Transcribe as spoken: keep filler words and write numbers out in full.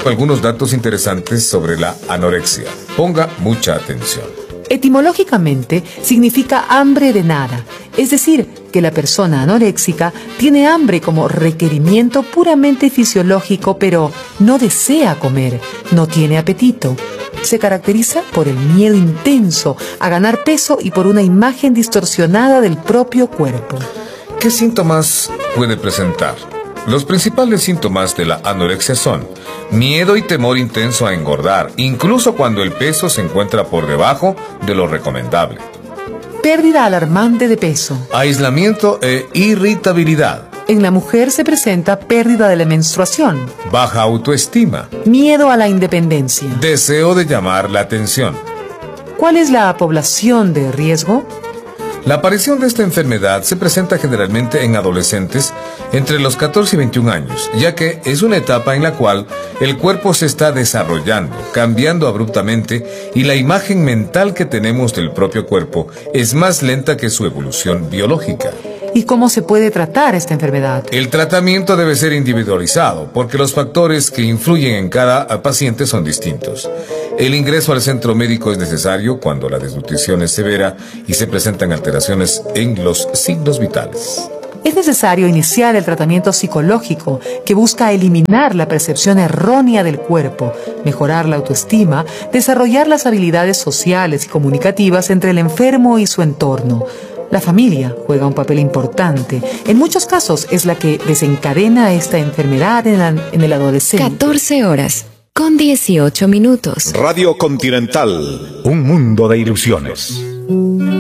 algunos datos interesantes sobre la anorexia. Ponga mucha atención. Etimológicamente significa hambre de nada, es decir, que la persona anoréxica tiene hambre como requerimiento puramente fisiológico, pero no desea comer, no tiene apetito. Se caracteriza por el miedo intenso a ganar peso y por una imagen distorsionada del propio cuerpo. ¿Qué síntomas puede presentar? Los principales síntomas de la anorexia son miedo y temor intenso a engordar, incluso cuando el peso se encuentra por debajo de lo recomendable. Pérdida alarmante de peso. Aislamiento e irritabilidad. En la mujer se presenta pérdida de la menstruación. Baja autoestima. Miedo a la independencia. Deseo de llamar la atención. ¿Cuál es la población de riesgo? La aparición de esta enfermedad se presenta generalmente en adolescentes entre los catorce y veintiún años, ya que es una etapa en la cual el cuerpo se está desarrollando, cambiando abruptamente, y la imagen mental que tenemos del propio cuerpo es más lenta que su evolución biológica. ¿Y cómo se puede tratar esta enfermedad? El tratamiento debe ser individualizado, porque los factores que influyen en cada paciente son distintos. El ingreso al centro médico es necesario cuando la desnutrición es severa y se presentan alteraciones en los signos vitales. Es necesario iniciar el tratamiento psicológico que busca eliminar la percepción errónea del cuerpo, mejorar la autoestima, desarrollar las habilidades sociales y comunicativas entre el enfermo y su entorno. La familia juega un papel importante. En muchos casos es la que desencadena esta enfermedad en, la, en el adolescente. catorce horas con dieciocho minutos. Radio Continental. Un mundo de ilusiones.